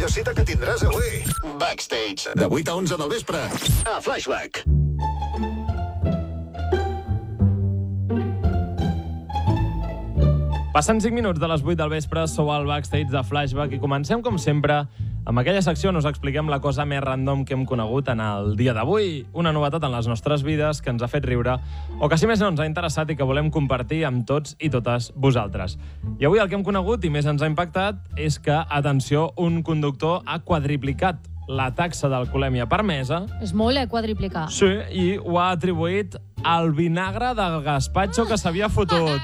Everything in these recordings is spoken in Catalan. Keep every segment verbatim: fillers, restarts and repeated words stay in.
millor cita que tindràs avui. Backstage, de vuit a onze del vespre, a Flashback. Passen cinc minuts de les vuit del vespre, sou al Backstage de Flashback i comencem, com sempre, amb aquella secció on us expliquem la cosa més random que hem conegut en el dia d'avui, una novetat en les nostres vides que ens ha fet riure o que, si més no, ens ha interessat i que volem compartir amb tots i totes vosaltres. I avui el que hem conegut i més ens ha impactat és que, atenció, un conductor ha quadriplicat la taxa d'alcoholèmia permesa. És molt, eh, quadriplicar. Sí, i ho ha atribuït al vinagre del gaspatxo que s'havia fotut.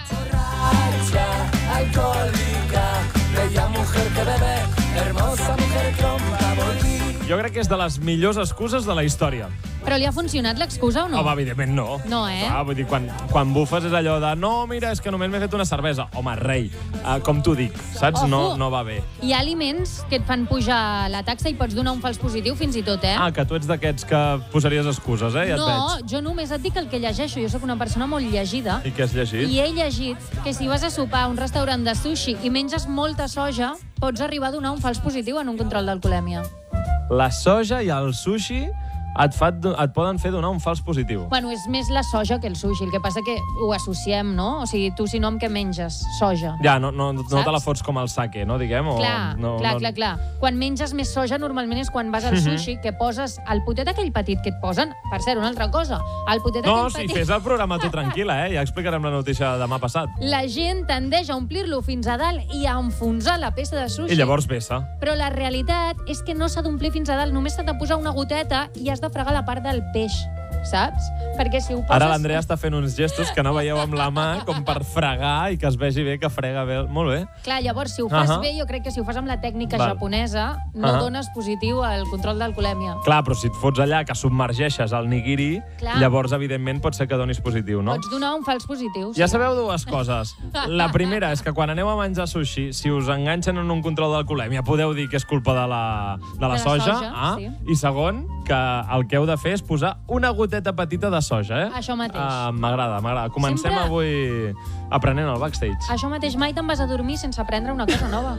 Alcohólica, bella mujer que bebe, hermosa mujer con favorita. Jo crec que és de les millors excuses de la història. Però li ha funcionat l'excusa o no? Home, evidentment no. No, eh? Ah, vull dir, quan, quan bufes és allò de no, mira, és que només m'he fet una cervesa. Home, rei, uh, com t'ho dic, saps? No, no va bé. Hi ha aliments que et fan pujar la taxa i pots donar un fals positiu fins i tot, eh? Ah, que tu ets d'aquests que posaries excuses, eh? Ja et no, veig. jo només et dic el que llegeixo. Jo sóc una persona molt llegida. I què has llegit? I he llegit que si vas a sopar a un restaurant de sushi i menges molta soja, pots arribar a donar un fals positiu en un control d'alcoholèmia. La soja i el sushi et, fa, et poden fer donar un fals positiu. Bueno, és més la soja que el sushi. El que passa que ho associem, no? O sigui, tu si no amb què menges? Soja. Ja, no, no, no te la fots com el sake, no, diguem? O clar, no, clar, no... clar, clar. Quan menges més soja, normalment és quan vas al sushi, que poses el potet aquell petit que et posen, per cert, una altra cosa, el potet no, aquell si petit... fes el programa tu tranquil·la, eh? Ja explicarem la notícia demà passat. La gent tendeix a omplir-lo fins a dalt i a enfonsar la peça de sushi. I llavors vessa. Però la realitat és que no s'ha d'omplir fins a dalt, només s'ha de posar una goteta i has de fregar la part del peix, saps? Perquè si ho poses... Ara l'Andrea està fent uns gestos que no veieu amb la mà, com per fregar i que es vegi bé, que frega bé. Molt bé. Clar, llavors, si ho fas uh -huh. bé, jo crec que si ho fas amb la tècnica Val. japonesa, no uh -huh. dones positiu al control d'alcoholèmia. Clar, però si et fots allà, que submergeixes el nigiri, Clar. llavors, evidentment, pot ser que donis positiu, no? Pots donar un fals positiu. Ja sabeu dues coses. La primera és que quan aneu a menjar sushi, si us enganxen en un control d'alcoholèmia, podeu dir que és culpa de la, de la, De la soja. soja, ah? sí. I segon, que el que heu de fer és posar una goteta petita de soja, eh? Això mateix. Uh, m'agrada, m'agrada. Comencem Sempre... avui aprenent el backstage. Això mateix, mai te'n vas a dormir sense aprendre una cosa nova.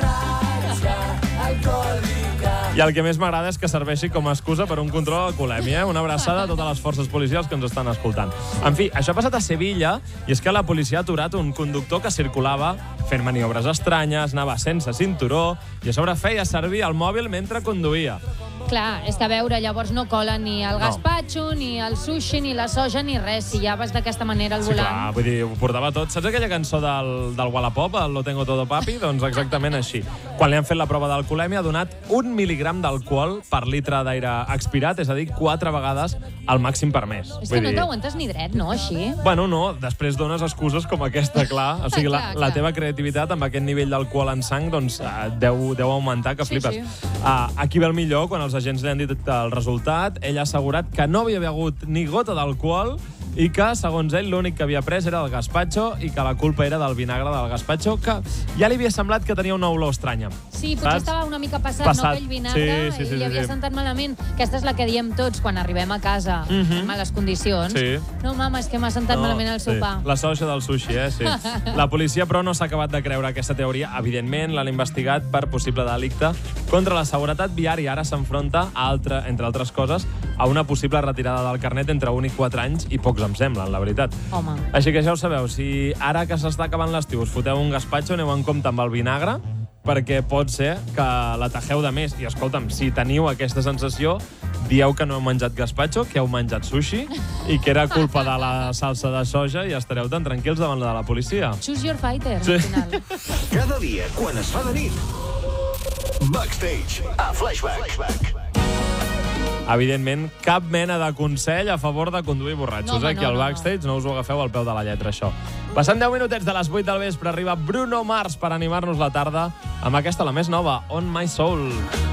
I el que més m'agrada és que serveixi com a excusa per un control d'alcoholèmia. Una abraçada a totes les forces policials que ens estan escoltant. En fi, això ha passat a Sevilla i és que la policia ha aturat un conductor que circulava fent maniobres estranyes, anava sense cinturó i a sobre feia servir el mòbil mentre conduïa. Clar, és que a veure, llavors no cola ni el No. gaspatxo, ni el sushi, ni la soja, ni res. Si ja vas d'aquesta manera al Sí, volant... clar, vull dir, ho portava tot. Saps aquella cançó del, del Wallapop, el Lo tengo todo papi? Doncs exactament així. Quan li han fet la prova d'alcoholèmia ha donat un mil·ligram d'alcohol per litre d'aire expirat, és a dir, quatre vegades el màxim permès. És Vull que no dir, t'aguantes ni dret, no, així? Bueno, no, després dones excuses com aquesta, clar. O sigui, la, Clar, la clar. teva creativitat amb aquest nivell d'alcohol en sang doncs, eh, deu, deu augmentar, que Sí, flipes. sí. Uh, aquí ve el millor, quan els agents li han dit el resultat, ell ha assegurat que no havia begut ni gota d'alcohol i que, segons ell, l'únic que havia pres era el gaspatxo i que la culpa era del vinagre del gaspatxo, que ja li havia semblat que tenia una olor estranya. Sí, potser Saps? estava una mica passat, Passat. no, aquell vinagre, Sí, sí, sí, i li sí, havia sí. sentat malament. Aquesta és la que diem tots quan arribem a casa Mhm. en males condicions. Sí. No, mama, és que m'ha sentat malament el sopar. Sí. La soja del sushi, eh? Sí. La policia, però, no s'ha acabat de creure aquesta teoria. Evidentment, l'han investigat per possible delicte contra la seguretat viària. Ara s'enfronta, a altre, entre altres coses, a una possible retirada del carnet entre un i quatre anys, i pocs em semblen, la veritat. Home. Així que ja ho sabeu, si ara que s'està acabant l'estiu us foteu un gaspatxo, aneu en compte amb el vinagre, perquè pot ser que la tajeu de més. I escolta'm, si teniu aquesta sensació, dieu que no heu menjat gaspatxo, que heu menjat sushi i que era culpa de la salsa de soja i estareu tan tranquils davant de la policia. Choose your fighter, Sí. al final. Cada dia, quan es fa de nit. Backstage, a Flashback. Evidentment, cap mena de consell a favor de conduir borratxos. No, home, eh? Aquí no, al no, backstage no us ho agafeu al peu de la lletra, això. Passant deu minutets de les vuit del vespre, arriba Bruno Mars per animar-nos la tarda amb aquesta, la més nova, On My Soul.